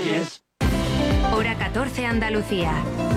Reyes. Hora 14 Andalucía.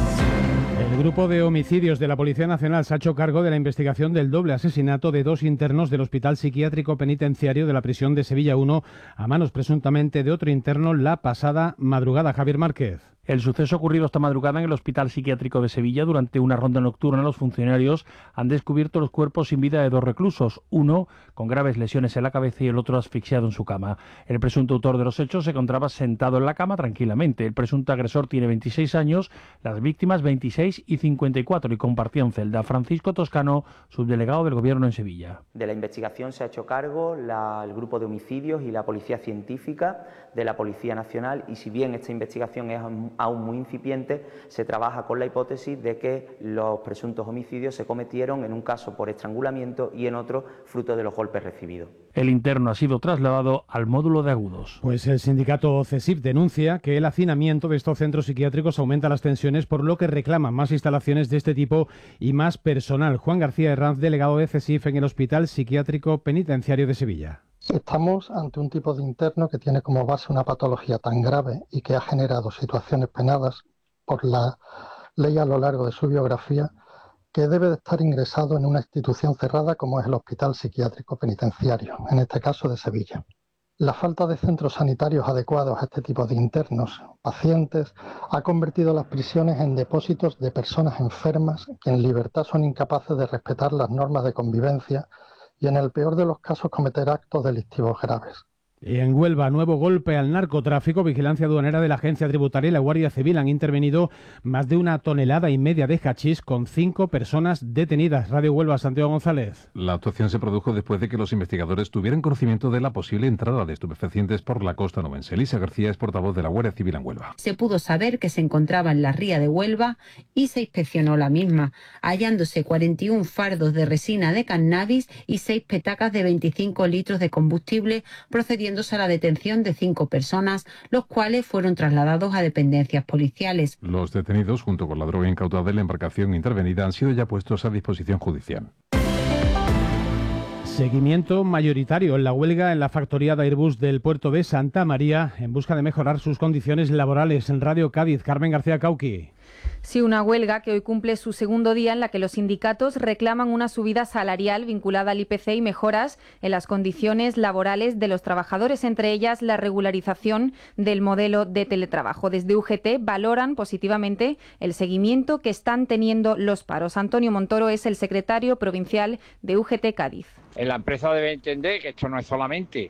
El grupo de homicidios de la Policía Nacional se ha hecho cargo de la investigación del doble asesinato de 2 internos del Hospital Psiquiátrico Penitenciario de la prisión de Sevilla 1 a manos presuntamente de otro interno la pasada madrugada. Javier Márquez. El suceso ocurrido esta madrugada en el Hospital Psiquiátrico de Sevilla. Durante una ronda nocturna, los funcionarios han descubierto los cuerpos sin vida de 2 reclusos, uno con graves lesiones en la cabeza y el otro asfixiado en su cama. El presunto autor de los hechos se encontraba sentado en la cama tranquilamente. El presunto agresor tiene 26 años, las víctimas 26 y 54 y compartían celda. Francisco Toscano, subdelegado del Gobierno en Sevilla. De la investigación se ha hecho cargo el grupo de homicidios y la Policía Científica de la Policía Nacional, y si bien esta investigación es aún muy incipiente, se trabaja con la hipótesis de que los presuntos homicidios se cometieron en un caso por estrangulamiento y en otro fruto de los golpes recibidos. El interno ha sido trasladado al módulo de agudos. Pues el sindicato CESIF denuncia que el hacinamiento de estos centros psiquiátricos aumenta las tensiones, por lo que reclaman más instalaciones de este tipo y más personal. Juan García Herranz, delegado de CESIF en el Hospital Psiquiátrico Penitenciario de Sevilla. Estamos ante un tipo de interno que tiene como base una patología tan grave y que ha generado situaciones penadas por la ley a lo largo de su biografía, que debe de estar ingresado en una institución cerrada como es el Hospital Psiquiátrico Penitenciario, en este caso de Sevilla. La falta de centros sanitarios adecuados a este tipo de internos pacientes ha convertido las prisiones en depósitos de personas enfermas que en libertad son incapaces de respetar las normas de convivencia y en el peor de los casos cometer actos delictivos graves. Y en Huelva, nuevo golpe al narcotráfico. Vigilancia aduanera de la Agencia Tributaria y la Guardia Civil han intervenido más de 1,5 toneladas de hachís con 5 personas detenidas. Radio Huelva, Santiago González. La actuación se produjo después de que los investigadores tuvieran conocimiento de la posible entrada de estupefacientes por la costa novense. Elisa García es portavoz de la Guardia Civil en Huelva. Se pudo saber que se encontraba en la ría de Huelva y se inspeccionó la misma, hallándose 41 fardos de resina de cannabis y 6 petacas de 25 litros de combustible, procediendo a la detención de 5 personas, los cuales fueron trasladados a dependencias policiales. Los detenidos, junto con la droga incautada en la embarcación intervenida, han sido ya puestos a disposición judicial. Seguimiento mayoritario en la huelga en la factoría de Airbus del puerto de Santa María en busca de mejorar sus condiciones laborales. En Radio Cádiz, Carmen García Cauqui. Sí, una huelga que hoy cumple su segundo día, en la que los sindicatos reclaman una subida salarial vinculada al IPC y mejoras en las condiciones laborales de los trabajadores, entre ellas la regularización del modelo de teletrabajo. Desde UGT valoran positivamente el seguimiento que están teniendo los paros. Antonio Montoro es el secretario provincial de UGT Cádiz. La empresa debe entender que esto no es solamente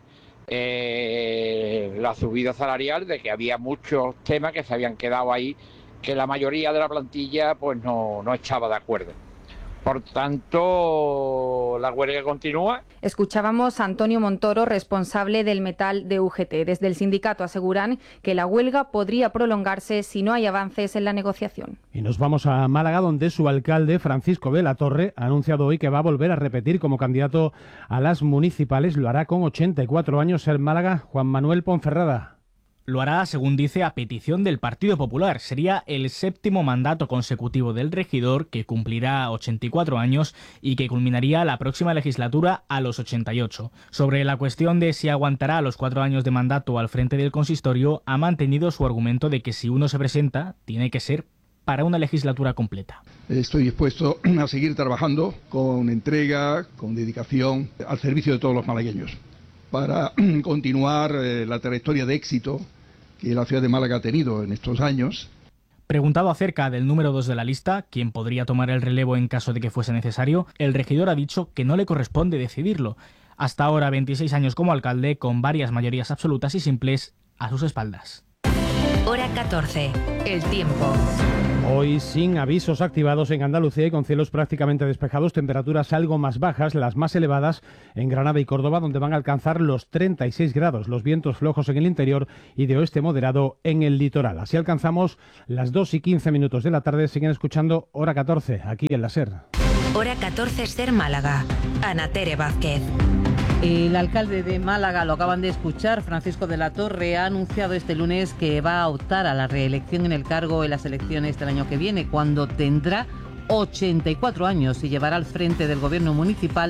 la subida salarial, de que había muchos temas que se habían quedado ahí, que la mayoría de la plantilla pues no estaba de acuerdo. Por tanto, la huelga continúa. Escuchábamos a Antonio Montoro, responsable del metal de UGT. Desde el sindicato aseguran que la huelga podría prolongarse si no hay avances en la negociación. Y nos vamos a Málaga, donde su alcalde, Francisco de la Torre, ha anunciado hoy que va a volver a repetir como candidato a las municipales. Lo hará con 84 años en Málaga. Juan Manuel Ponferrada. Lo hará, según dice, a petición del Partido Popular. Sería el 7º mandato consecutivo del regidor, que cumplirá 84 años y que culminaría la próxima legislatura a los 88. Sobre la cuestión de si aguantará los 4 años de mandato al frente del consistorio, ha mantenido su argumento de que si uno se presenta, tiene que ser para una legislatura completa. Estoy dispuesto a seguir trabajando con entrega, con dedicación, al servicio de todos los malagueños, para continuar la trayectoria de éxito que la ciudad de Málaga ha tenido en estos años. Preguntado acerca del número 2 de la lista, quien podría tomar el relevo en caso de que fuese necesario, el regidor ha dicho que no le corresponde decidirlo. Hasta ahora 26 años como alcalde, con varias mayorías absolutas y simples a sus espaldas. Hora 14. El tiempo. Hoy sin avisos activados en Andalucía y con cielos prácticamente despejados, temperaturas algo más bajas, las más elevadas en Granada y Córdoba, donde van a alcanzar los 36 grados, los vientos flojos en el interior y de oeste moderado en el litoral. Así alcanzamos las 2:15 de la tarde. Siguen escuchando Hora 14, aquí en la SER. Hora 14 SER Málaga. Ana Tere Vázquez. El alcalde de Málaga, lo acaban de escuchar, Francisco de la Torre, ha anunciado este lunes que va a optar a la reelección en el cargo en las elecciones del año que viene, cuando tendrá 84 años y llevará al frente del gobierno municipal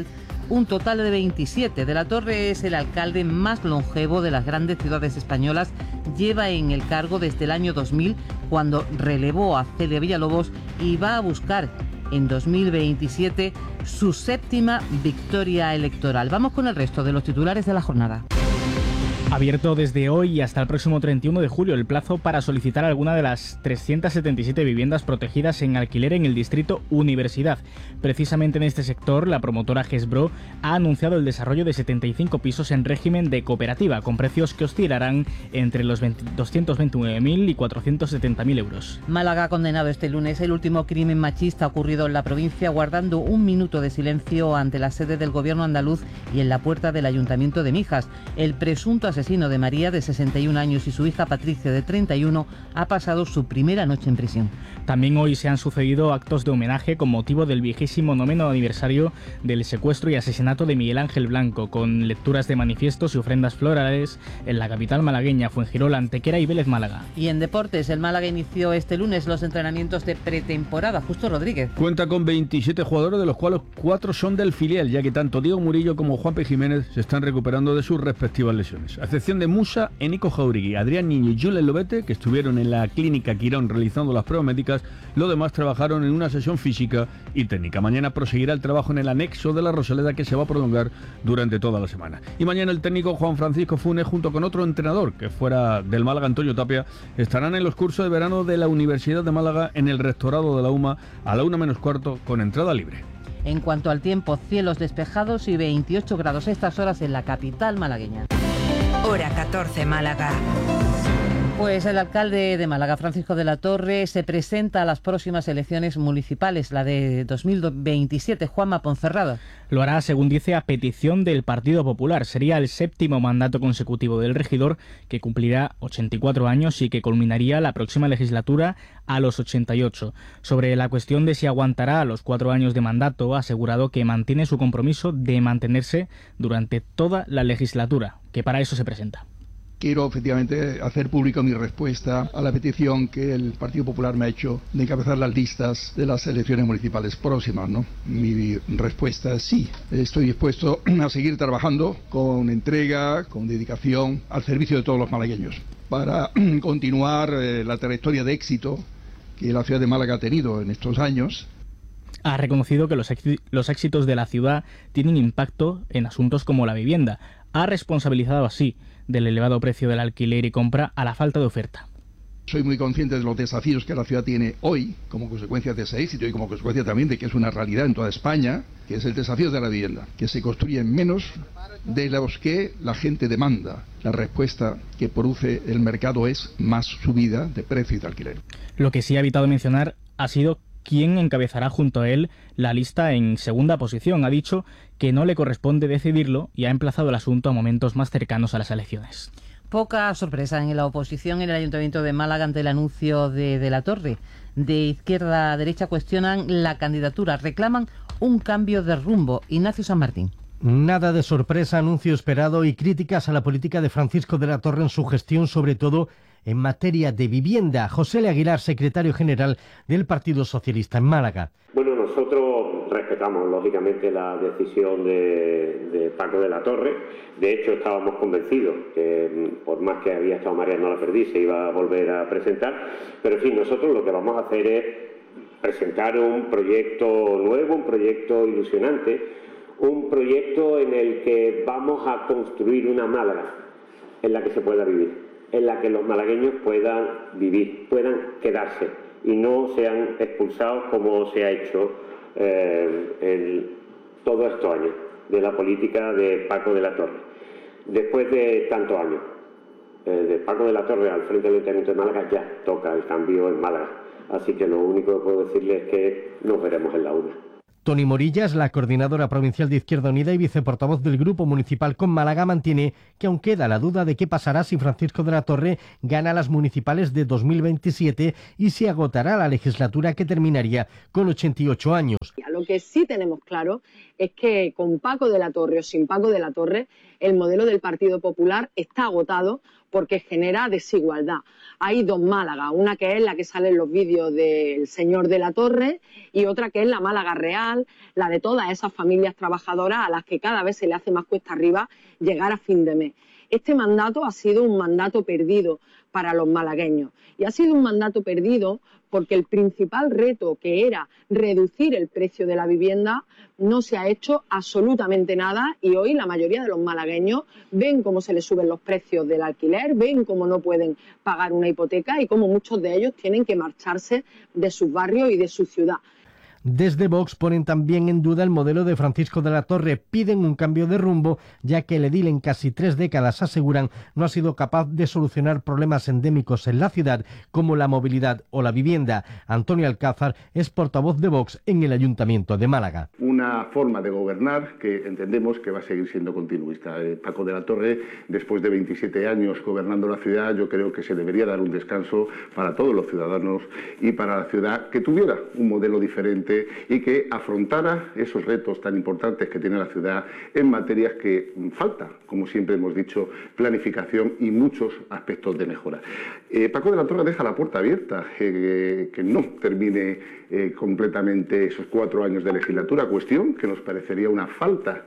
un total de 27. De la Torre es el alcalde más longevo de las grandes ciudades españolas. Lleva en el cargo desde el año 2000, cuando relevó a Celia Villalobos, y va a buscar en 2027 su 7ª victoria electoral. Vamos con el resto de los titulares de la jornada. Abierto desde hoy y hasta el próximo 31 de julio el plazo para solicitar alguna de las 377 viviendas protegidas en alquiler en el distrito Universidad. Precisamente en este sector, la promotora GESBRO ha anunciado el desarrollo de 75 pisos en régimen de cooperativa, con precios que oscilarán entre los 229.000 y 470.000 euros. Málaga ha condenado este lunes el último crimen machista ocurrido en la provincia, guardando un minuto de silencio ante la sede del gobierno andaluz y en la puerta del ayuntamiento de Mijas. El presunto asesino de María, de 61 años, y su hija Patricia, de 31, ha pasado su primera noche en prisión. También hoy se han sucedido actos de homenaje con motivo del 29º aniversario del secuestro y asesinato de Miguel Ángel Blanco, con lecturas de manifiestos y ofrendas florales en la capital malagueña, Fuengirola, Antequera y Vélez Málaga. Y en deportes, el Málaga inició este lunes los entrenamientos de pretemporada. Justo Rodríguez. Cuenta con 27 jugadores, de los cuales 4 son del filial, ya que tanto Diego Murillo como Juanpe Jiménez se están recuperando de sus respectivas lesiones. A excepción de Musa, Enico Jauregui, Adrián Niño y Julen Lobete, que estuvieron en la clínica Quirón realizando las pruebas médicas, los demás trabajaron en una sesión física y técnica. Mañana proseguirá el trabajo en el anexo de la Rosaleda, que se va a prolongar durante toda la semana. Y mañana el técnico Juan Francisco Funes, junto con otro entrenador que fuera del Málaga, Antonio Tapia, estarán en los cursos de verano de la Universidad de Málaga en el rectorado de la UMA a la 1:15, con entrada libre. En cuanto al tiempo, cielos despejados y 28 grados a estas horas en la capital malagueña. Hora 14, Málaga. Pues el alcalde de Málaga, Francisco de la Torre, se presenta a las próximas elecciones municipales, la de 2027, Juanma Ponferrada. Lo hará, según dice, a petición del Partido Popular. Sería el 7º mandato consecutivo del regidor, que cumplirá 84 años y que culminaría la próxima legislatura a los 88. Sobre la cuestión de si aguantará los 4 años de mandato, ha asegurado que mantiene su compromiso de mantenerse durante toda la legislatura, que para eso se presenta. Quiero efectivamente hacer público mi respuesta a la petición que el Partido Popular me ha hecho de encabezar las listas de las elecciones municipales próximas, ¿no? Mi respuesta es sí. Estoy dispuesto a seguir trabajando con entrega, con dedicación al servicio de todos los malagueños para continuar la trayectoria de éxito que la ciudad de Málaga ha tenido en estos años. Ha reconocido que los éxitos de la ciudad tienen impacto en asuntos como la vivienda. Ha responsabilizado así del elevado precio del alquiler y compra a la falta de oferta. Soy muy consciente de los desafíos que la ciudad tiene hoy como consecuencia de ese éxito y como consecuencia también de que es una realidad en toda España, que es el desafío de la vivienda, que se construyen menos de los que la gente demanda. La respuesta que produce el mercado es más subida de precio y de alquiler. Lo que sí ha evitado mencionar ha sido quién encabezará junto a él la lista en segunda posición. Ha dicho que no le corresponde decidirlo y ha emplazado el asunto a momentos más cercanos a las elecciones. Poca sorpresa en la oposición en el Ayuntamiento de Málaga ante el anuncio de la Torre. De izquierda a derecha cuestionan la candidatura, reclaman un cambio de rumbo. Ignacio San Martín. Nada de sorpresa, anuncio esperado y críticas a la política de Francisco de la Torre en su gestión, sobre todo en materia de vivienda. José L. Aguilar, secretario general del Partido Socialista en Málaga. Bueno, nosotros respetamos lógicamente la decisión de Paco de la Torre. De hecho, estábamos convencidos que por más que había estado Mariano Laperdí se iba a volver a presentar. Pero en fin, nosotros lo que vamos a hacer es presentar un proyecto nuevo, un proyecto ilusionante, un proyecto en el que vamos a construir una Málaga en la que se pueda vivir, en la que los malagueños puedan vivir, puedan quedarse y no sean expulsados como se ha hecho en todos estos años de la política de Paco de la Torre. Después de tantos años de Paco de la Torre al frente del Ayuntamiento de Málaga, ya toca el cambio en Málaga. Así que lo único que puedo decirles es que nos veremos en la urna. Toni Morillas, la coordinadora provincial de Izquierda Unida y viceportavoz del Grupo Municipal con Málaga, mantiene que aún queda la duda de qué pasará si Francisco de la Torre gana las municipales de 2027 y si agotará la legislatura que terminaría con 88 años. Lo que sí tenemos claro es que con Paco de la Torre o sin Paco de la Torre, el modelo del Partido Popular está agotado porque genera desigualdad. Hay dos Málagas, una que es la que sale en los vídeos del señor de la Torre y otra que es la Málaga real, la de todas esas familias trabajadoras a las que cada vez se le hace más cuesta arriba llegar a fin de mes. Este mandato ha sido un mandato perdido para los malagueños y ha sido un mandato perdido porque el principal reto, que era reducir el precio de la vivienda, no se ha hecho absolutamente nada y hoy la mayoría de los malagueños ven cómo se les suben los precios del alquiler, ven cómo no pueden pagar una hipoteca y cómo muchos de ellos tienen que marcharse de sus barrios y de su ciudad. Desde Vox ponen también en duda el modelo de Francisco de la Torre. Piden un cambio de rumbo, ya que el edil en casi 3 décadas, aseguran, no ha sido capaz de solucionar problemas endémicos en la ciudad, como la movilidad o la vivienda. Antonio Alcázar es portavoz de Vox en el Ayuntamiento de Málaga. Una forma de gobernar que entendemos que va a seguir siendo continuista. Paco de la Torre, después de 27 años gobernando la ciudad, yo creo que se debería dar un descanso para todos los ciudadanos y para la ciudad, que tuviera un modelo diferente y que afrontara esos retos tan importantes que tiene la ciudad en materias que falta, como siempre hemos dicho, planificación y muchos aspectos de mejora. Paco de la Torre deja la puerta abierta, que no termine completamente esos 4 años de legislatura, cuestión que nos parecería una falta,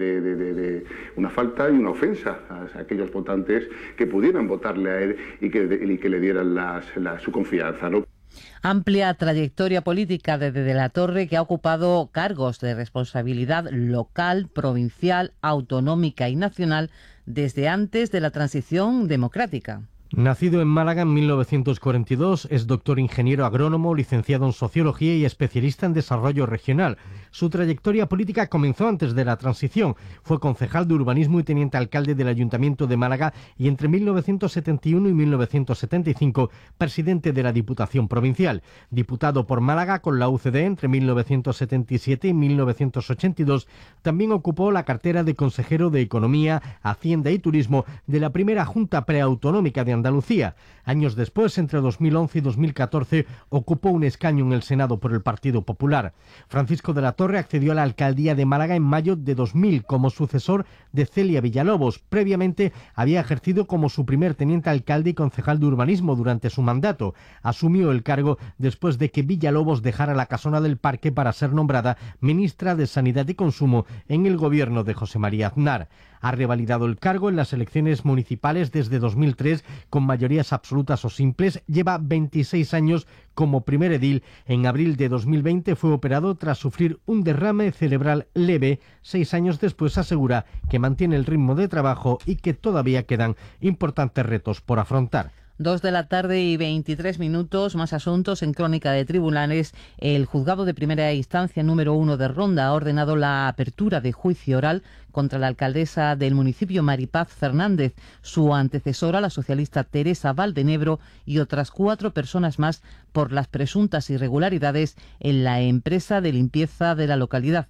una falta y una ofensa a aquellos votantes que pudieran votarle a él y que le dieran su confianza, ¿no? Amplia trayectoria política desde De la Torre, que ha ocupado cargos de responsabilidad local, provincial, autonómica y nacional desde antes de la transición democrática. Nacido en Málaga en 1942, es doctor ingeniero agrónomo, licenciado en Sociología y especialista en Desarrollo Regional. Su trayectoria política comenzó antes de la transición. Fue concejal de Urbanismo y teniente alcalde del Ayuntamiento de Málaga y entre 1971 y 1975 presidente de la Diputación Provincial. Diputado por Málaga con la UCD entre 1977 y 1982, también ocupó la cartera de consejero de Economía, Hacienda y Turismo de la primera Junta Preautonómica de Andalucía. Años después, entre 2011 y 2014, ocupó un escaño en el Senado por el Partido Popular. Francisco de la Torre accedió a la alcaldía de Málaga en mayo de 2000 como sucesor de Celia Villalobos. Previamente había ejercido como su primer teniente alcalde y concejal de Urbanismo durante su mandato. Asumió el cargo después de que Villalobos dejara la casona del Parque para ser nombrada ministra de Sanidad y Consumo en el gobierno de José María Aznar. Ha revalidado el cargo en las elecciones municipales desde 2003 con mayorías absolutas o simples. Lleva 26 años como primer edil. En abril de 2020 fue operado tras sufrir un derrame cerebral leve. 6 años después asegura que mantiene el ritmo de trabajo y que todavía quedan importantes retos por afrontar. 2 de la tarde y 23 minutos, más asuntos en Crónica de Tribunales. El juzgado de primera instancia número 1 de Ronda ha ordenado la apertura de juicio oral contra la alcaldesa del municipio, Maripaz Fernández, su antecesora, la socialista Teresa Valdenebro, y otras 4 personas más por las presuntas irregularidades en la empresa de limpieza de la localidad.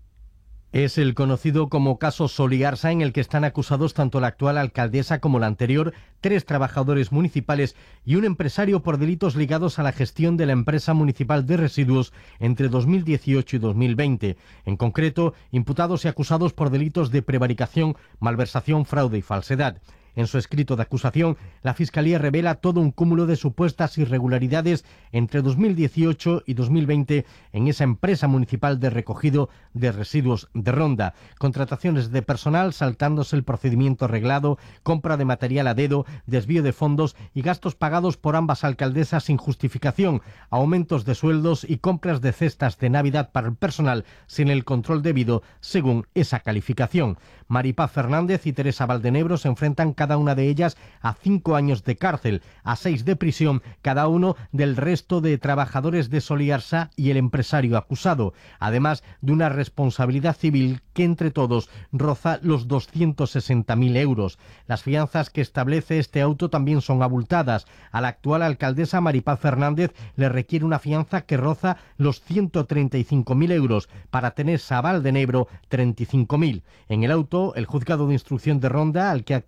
Es el conocido como caso Soliarsa, en el que están acusados tanto la actual alcaldesa como la anterior, 3 trabajadores municipales y un empresario por delitos ligados a la gestión de la empresa municipal de residuos entre 2018 y 2020. En concreto, imputados y acusados por delitos de prevaricación, malversación, fraude y falsedad. En su escrito de acusación, la Fiscalía revela todo un cúmulo de supuestas irregularidades entre 2018 y 2020 en esa empresa municipal de recogido de residuos de Ronda. Contrataciones de personal saltándose el procedimiento reglado, compra de material a dedo, desvío de fondos y gastos pagados por ambas alcaldesas sin justificación, aumentos de sueldos y compras de cestas de Navidad para el personal sin el control debido, según esa calificación. Maripaz Fernández y Teresa Valdenebro se enfrentan cada una de ellas a 5 años de cárcel, a 6 de prisión, cada uno del resto de trabajadores de Soliarsa y el empresario acusado, además de una responsabilidad civil que entre todos roza los 260.000 euros. Las fianzas que establece este auto también son abultadas. A la actual alcaldesa Maripaz Fernández le requiere una fianza que roza los 135.000 euros, para Teresa Valdenebro 35.000. En el auto, el juzgado de instrucción de Ronda, al que ha tenido acceso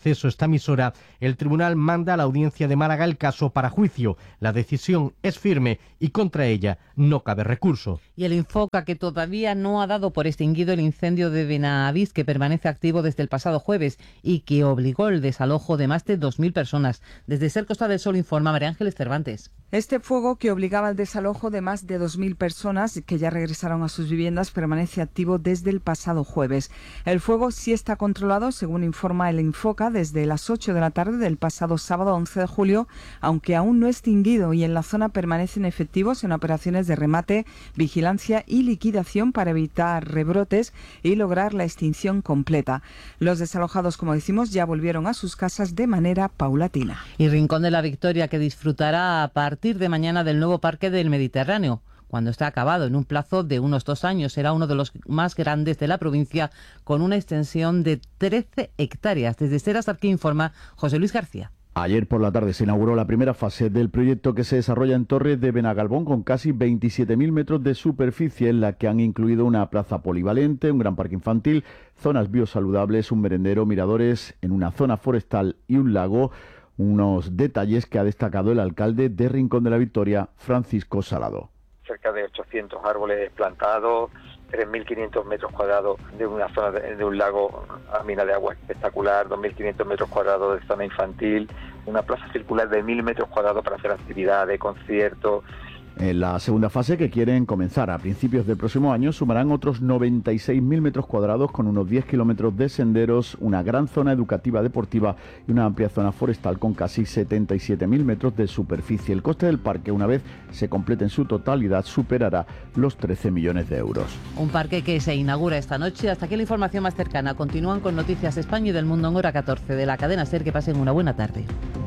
acceso a esta emisora, el tribunal manda a la Audiencia de Málaga el caso para juicio. La decisión es firme y contra ella no cabe recurso. Y el Infoca, que todavía no ha dado por extinguido el incendio de Benavís, que permanece activo desde el pasado jueves y que obligó el desalojo de más de 2.000 personas. Desde Ser Costa del Sol informa María Ángeles Cervantes. Este fuego, que obligaba al desalojo de más de 2.000 personas que ya regresaron a sus viviendas, permanece activo desde el pasado jueves. El fuego sí está controlado, según informa el Infoca, desde las 8 de la tarde del pasado sábado 11 de julio, aunque aún no extinguido, y en la zona permanecen efectivos en operaciones de remate, vigilancia y liquidación para evitar rebrotes y lograr la extinción completa. Los desalojados, como decimos, ya volvieron a sus casas de manera paulatina. Y Rincón de la Victoria, que disfrutará a partir de mañana del nuevo Parque del Mediterráneo. Cuando esté acabado en un plazo de unos 2 años, será uno de los más grandes de la provincia, con una extensión de 13 hectáreas. Desde Ser hasta aquí informa José Luis García. Ayer por la tarde se inauguró la primera fase del proyecto, que se desarrolla en Torres de Benagalbón, con casi 27.000 metros de superficie, en la que han incluido una plaza polivalente, un gran parque infantil, zonas biosaludables, un merendero, miradores en una zona forestal y un lago. Unos detalles que ha destacado el alcalde de Rincón de la Victoria, Francisco Salado. Cerca de 800 árboles plantados, 3.500 metros cuadrados de una zona de un lago a mina de agua espectacular, 2.500 metros cuadrados de zona infantil, una plaza circular de 1.000 metros cuadrados para hacer actividades, conciertos. En la segunda fase, que quieren comenzar a principios del próximo año, sumarán otros 96.000 metros cuadrados, con unos 10 kilómetros de senderos, una gran zona educativa deportiva y una amplia zona forestal con casi 77.000 metros de superficie. El coste del parque, una vez se complete en su totalidad, superará los 13 millones de euros. Un parque que se inaugura esta noche. Hasta aquí la información más cercana. Continúan con Noticias España y del Mundo en hora 14 de la cadena SER. Que pasen una buena tarde.